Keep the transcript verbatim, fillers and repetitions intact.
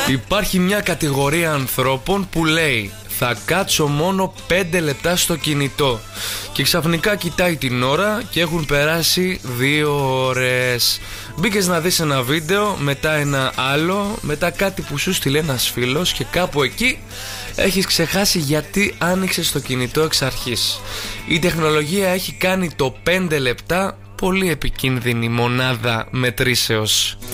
Υπάρχει μια κατηγορία ανθρώπων που λέει θα κάτσω μόνο πέντε λεπτά στο κινητό και ξαφνικά κοιτάει την ώρα και έχουν περάσει δύο ώρες. Μπήκες να δεις ένα βίντεο, μετά ένα άλλο, μετά κάτι που σου στείλε ένας φίλος και κάπου εκεί έχεις ξεχάσει γιατί άνοιξες το κινητό εξ αρχής. Η τεχνολογία έχει κάνει το πέντε λεπτά πολύ επικίνδυνη μονάδα μετρήσεως.